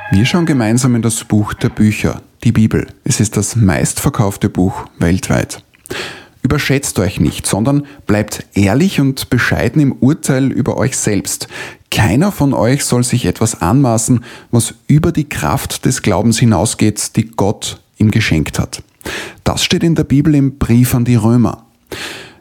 Wir schauen gemeinsam in das Buch der Bücher, die Bibel. Es ist das meistverkaufte Buch weltweit. Überschätzt euch nicht, sondern bleibt ehrlich und bescheiden im Urteil über euch selbst. Keiner von euch soll sich etwas anmaßen, was über die Kraft des Glaubens hinausgeht, die Gott ihm geschenkt hat. Das steht in der Bibel im Brief an die Römer.